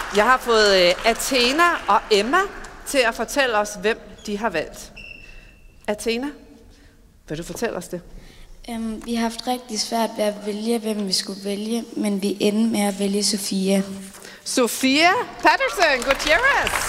Jeg har fået Athena og Emma til at fortælle os, hvem de har valgt. Athena, vil du fortælle os det? Vi har haft rigtig svært ved at vælge, hvem vi skulle vælge, men vi endte med at vælge Sofia. Sofia Patterson Gutierrez.